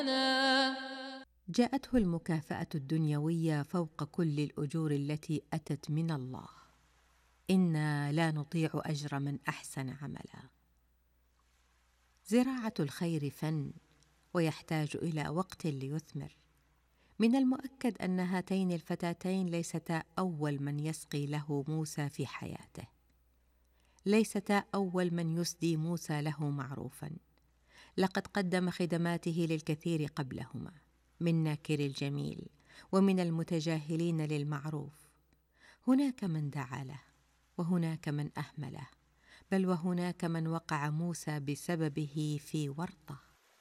جاءته المكافأة الدنيوية فوق كل الأجور التي أتت من الله. إنا لا نضيع أجر من أحسن عملا. زراعة الخير فن، ويحتاج إلى وقت ليثمر. من المؤكد أن هاتين الفتاتين ليستا أول من يسقي له موسى في حياته، ليستا أول من يسدي موسى له معروفا. لقد قدم خدماته للكثير قبلهما، من ناكر الجميل ومن المتجاهلين للمعروف. هناك من دعا له، وهناك من أهمله، بل وهناك من وقع موسى بسببه في ورطة.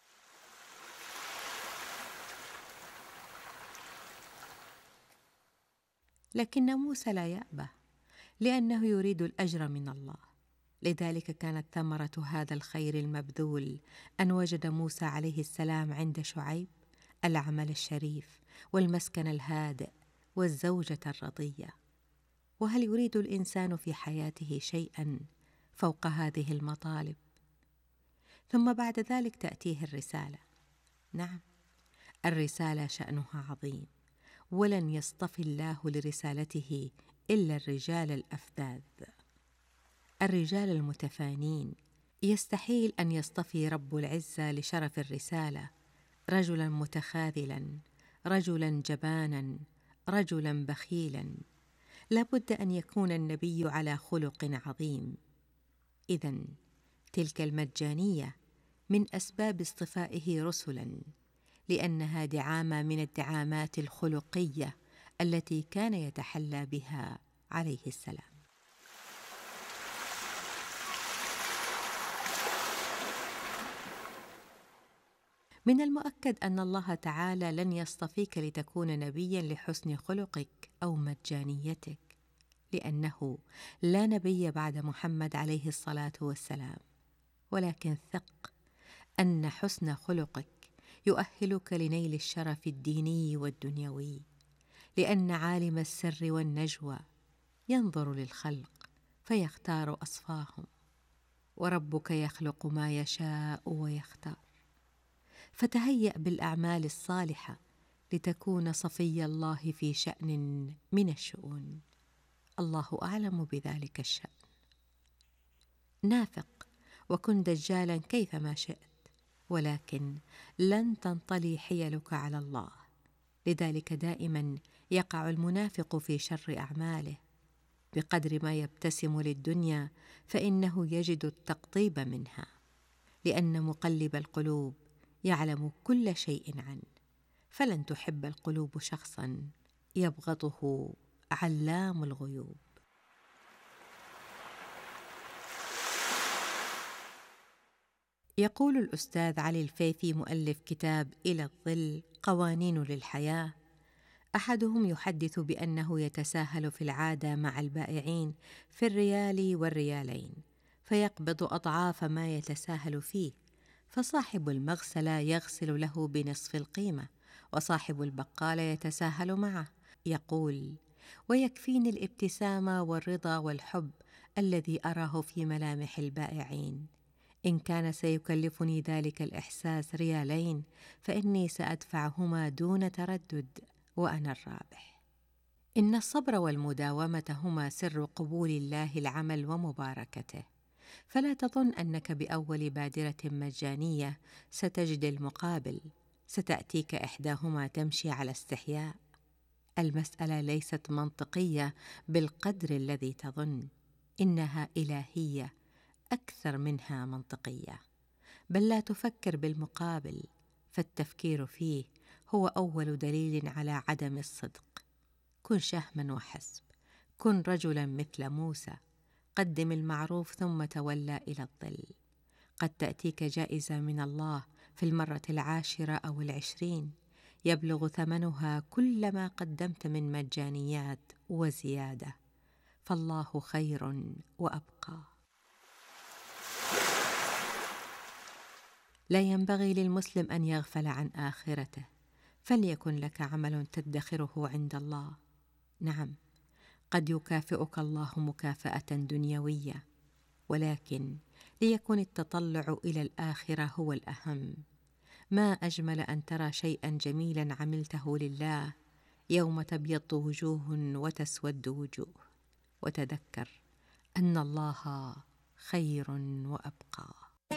لكن موسى لا يأبه، لأنه يريد الأجر من الله. لذلك كانت ثمرة هذا الخير المبذول أن وجد موسى عليه السلام عند شعيب العمل الشريف والمسكن الهادئ والزوجة الرضية. وهل يريد الإنسان في حياته شيئا فوق هذه المطالب؟ ثم بعد ذلك تأتيه الرسالة. نعم، الرسالة شأنها عظيم، ولن يصطفي الله لرسالته إلا الرجال الأفذاذ، الرجال المتفانين. يستحيل أن يصطفي رب العزة لشرف الرسالة رجلا متخاذلا، رجلا جبانا، رجلا بخيلا. لابد أن يكون النبي على خلق عظيم. إذن تلك المجانية من أسباب اصطفائه رسلا، لأنها دعامة من الدعامات الخلقية التي كان يتحلى بها عليه السلام. من المؤكد أن الله تعالى لن يصطفيك لتكون نبيا لحسن خلقك أو مجانيتك، لأنه لا نبي بعد محمد عليه الصلاة والسلام. ولكن ثق أن حسن خلقك يؤهلك لنيل الشرف الديني والدنيوي، لأن عالم السر والنجوى ينظر للخلق فيختار أصفاهم، وربك يخلق ما يشاء ويختار. فتهيأ بالأعمال الصالحة لتكون صفي الله في شأن من الشؤون. الله أعلم بذلك الشأن. نافق وكن دجالا كيفما شئت، ولكن لن تنطلي حيلك على الله. لذلك دائما يقع المنافق في شر أعماله. بقدر ما يبتسم للدنيا فإنه يجد التقطيب منها، لأن مقلب القلوب يعلم كل شيء عنه. فلن تحب القلوب شخصا يبغضه علام الغيوب. يقول الأستاذ علي الفيفي مؤلف كتاب إلى الظل قوانين للحياة: أحدهم يحدث بأنه يتساهل في العادة مع البائعين في الريال والريالين، فيقبض أضعاف ما يتساهل فيه، فصاحب المغسلة يغسل له بنصف القيمة، وصاحب البقالة يتساهل معه. يقول: ويكفيني الابتسامة والرضا والحب الذي أراه في ملامح البائعين. إن كان سيكلفني ذلك الإحساس ريالين فإني سأدفعهما دون تردد، وأنا الرابح. إن الصبر والمداومة هما سر قبول الله العمل ومباركته. فلا تظن أنك بأول بادرة مجانية ستجد المقابل، ستأتيك إحداهما تمشي على استحياء. المسألة ليست منطقية بالقدر الذي تظن، إنها إلهية أكثر منها منطقية. بل لا تفكر بالمقابل، فالتفكير فيه هو أول دليل على عدم الصدق. كن شهما وحسب، كن رجلا مثل موسى، قدم المعروف ثم تولى إلى الظل. قد تأتيك جائزة من الله في المرة 10 أو 20، يبلغ ثمنها كل ما قدمت من مجانيات وزيادة، فالله خير وأبقى. لا ينبغي للمسلم أن يغفل عن آخرته، فليكن لك عمل تدخره عند الله. نعم، قد يكافئك الله مكافأة دنيوية، ولكن ليكن التطلع إلى الآخرة هو الأهم. ما أجمل أن ترى شيئا جميلا عملته لله يوم تبيض وجوه وتسود وجوه، وتذكر أن الله خير وأبقى.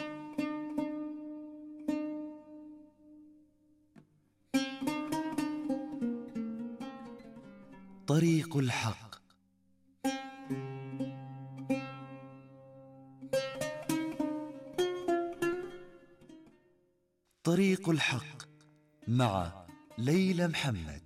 طريق الحق. طريق الحق مع ليلى محمد.